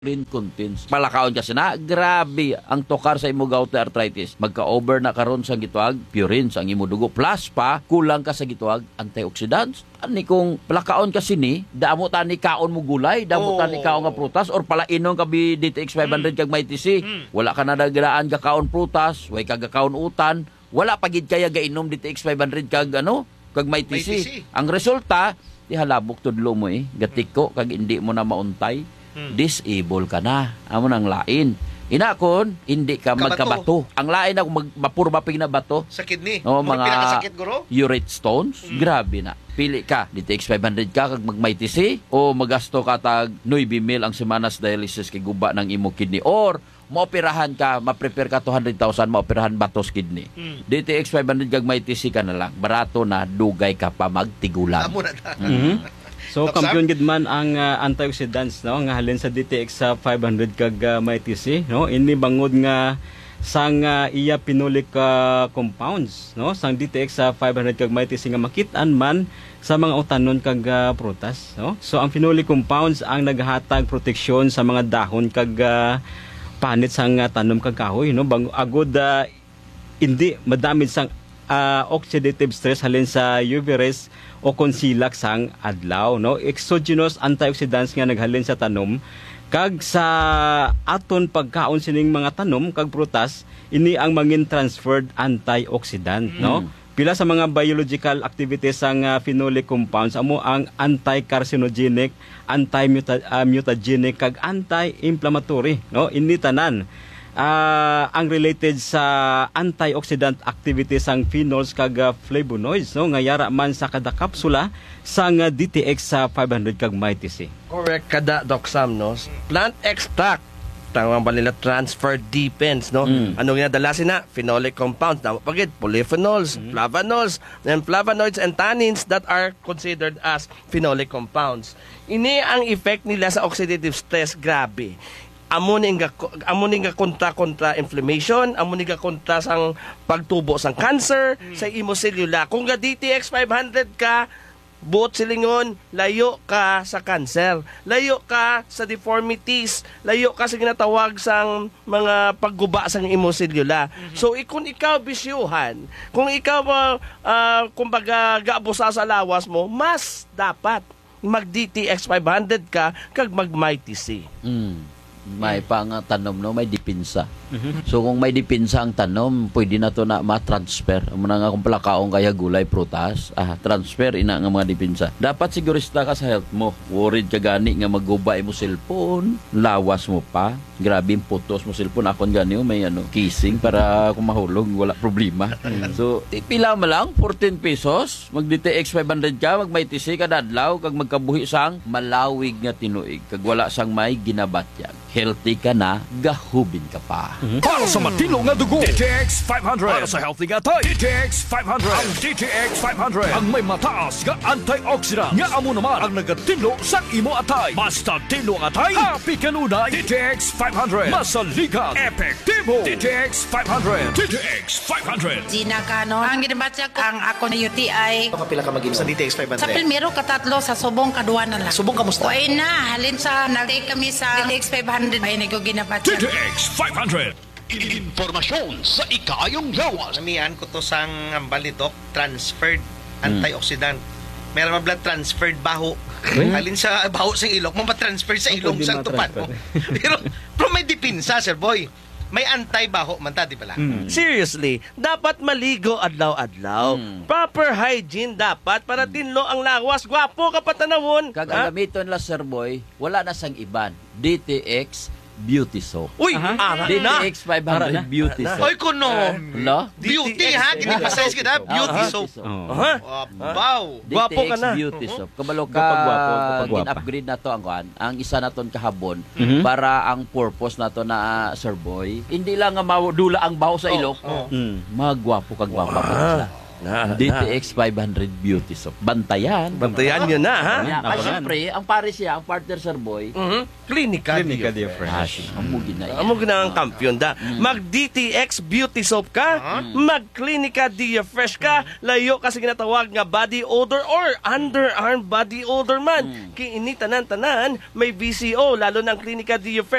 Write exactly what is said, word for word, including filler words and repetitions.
rin contents. Palakaon kasi na, grabe ang tokar sa imo gout arthritis. Magka-over na karon sa gituag, purines ang imo dugo. Plus pa, kulang ka sa gituag, antioxidants. Ani kung palakaon kasi ni, damo tani kaon mo gulay, damo Oh. tani kaon nga prutas, or pala inong kabi D T X five hundred kag may T C. Mm. Wala ka na nagdaan ka kaon prutas, way kag kaon utan, wala pagid kaya gainom D T X five hundred kag ano, kag may T C. May T C. Ang resulta, ihalabok tudlo mo eh, gatiko kag hindi mo na mauntay. Hmm. Disable ka na. Amo nang lain. Inakon, hindi ka Kabato. magkabato. Ang lain ako mag mapurmaping na bato. Sa kidney. O, Mga mga pinakasakit, guro? urate stones, grabe na. Pili ka, D T X five hundred ka kag magmay T C o magasto ka tag nine mil ang semanas dialysis kay guba ng imo kidney, or maoperahan ka, ma-prepare ka two hundred thousand, maoperahan batos kidney. Mm. D T X five hundred kag may T C ka na lang. Barato na, dugay ka pa magtigulan. Amo na ta. Mhm. So Doktor? kampiyon gid man ang uh, antioxidants no nga halin sa D T X sa five hundred kag uh, may T C no, ini bangod nga sang uh, iya pinoleic uh, compounds no sang D T X sa five hundred kag may T C nga makit-an man sa mga utanon kag uh, prutas no. So ang pinoleic compounds ang naghatag proteksyon sa mga dahon kag uh, panit sang uh, tanom kag kahoy no, bang agud uh, hindi madamid sang uh, oxidative stress halin sa U V rays o konsilak sang adlaw no. Exogenous antioxidants nga naghalin sa tanom kag sa aton pagkaon sining mga tanom kag prutas, ini ang mangin transferred antioxidant no. Pila sa mga biological activities sang uh, phenolic compounds amo ang anti-carcinogenic, anti-mutagenic kag anti-inflammatory no. Ini tanan Uh, ang related sa antioxidant activities sang phenols kag uh, flavonoids no nga yara man sa kada kapsula sang uh, D T X sa five hundred kag may T C. Correct kada Doc Sam no. Plant extract tawag ba nila transfer depends no. Mm. Ano ginadala sina? Phenolic compounds, tama pagid polyphenols, Mm. flavonols, and flavonoids and tannins that are considered as phenolic compounds. Ini ang effect nila sa oxidative stress, grabe. Amo ni nga amo ni nga kontra kontra inflammation, amo ni nga kontra sang pagtubo sang cancer sa imo selula. Kung ga D T X five hundred ka, buot silingon, layo ka sa cancer, layo ka sa deformities, layo ka sa ginatawag sang mga pagguba sang imo selula. So kung ikaw bisyuhan, kung ikaw uh, uh, kumbaga gaabusa sa lawas mo, mas dapat mag D T X five hundred ka kag mag may T C. Mm. May pang tanom no, may dipinsa. So kung may dipinsa ang tanom, pwede na to na ma-transfer. Muna nga kung palakaong kaya gulay, prutas, ah, transfer ina nga mga dipinsa. Dapat sigurista ka sa health mo. Worried ka gani nga magubay mo cellphone, lawas mo pa. Grabe yung putos mo cellphone. Akon gani may ano, kissing para kung mahulog, wala problema. So, pila mo lang, fourteen pesos, mag-D T X five hundred ka, mag-may T C ka dadlaw, kag magkabuhi sang malawig nga tinuig, kag wala sang may ginabatyag. Healthy ka na, gahubin ka pa. Para sa matino nga dugo, D T X five hundred. Para sa healthy nga tay, D T X five hundred. Ang D T X five hundred ang may mataas nga antioxidant nga amo naman ang nagatilo sa imo atay. Basta tilo ang atay, happy kanunay. D T X five hundred masaligan, epektibo. D T X five hundred. D T X five hundred. Gina Canon. Ang ginabatya ko, ang ako na U T I. Kapila ka mag-im sa D T X five hundred? Sa primero katatlo, sa subong kadua na lang. Subong kamusta? O ay na, halin sa, nag-take kami sa D T X five hundred. Ay, nag D ginabatya. T X five hundred. Informasyon sa ikayong lawas. Namian ko to sang ambal ni Doc, transferred antioxidant. Meron mga blood transferred baho. Alin sa baho sa ilok mo, ma-transfer sa ilong Pwede sa tupan mo. Pero, pero may dipinsa, sir boy. May anti-baho man ta, di pala? Seriously, dapat maligo adlaw-adlaw. Proper hygiene dapat para tinlo ang lawas. Gwapo ka patanawon. Kag Ha? ang gamiton la Sir Boy, wala na sang iban. D T X Beauty Soap. Uy, Aha. ara D T na. X five Ara hundred na. Beauty Ara na. Soap. Oy, kuno. Hello? Beauty, ha? Kinipasize kita, beauty Ah, soap. Oh. Ha? Wow. Gwapo ka D T X na. Beauty Soap. Kabalo ka, Gapag gwapo, gapag gwapa. gin-upgrade na to ang kuan. Ang isa na ton kahabon Mhm. para ang purpose na to na Sir Boy. Hindi lang nga maudula ang baho sa ilok. Oh, Mm. Magwapo kag gwapa pa sila. Na, D T na. X five hundred Beauty Soap. Bantayan. Bantayan nyo na, ha? Yeah. Abangan. Kasi siyempre, ang pare siya, ang partner Sir Boy, Mhm. Klinika. Klinika Dio Dio Fresh. ah, Fresh. ang mugi na yan. Amo ginang kampiyon da. Mag-D T X Beauty Soap ka, mag-Klinika Dio Fresh ka, layo kasi ginatawag nga body odor or underarm body odor man. Kini tanan-tanan may B C O, lalo ng Klinika Dio Fresh.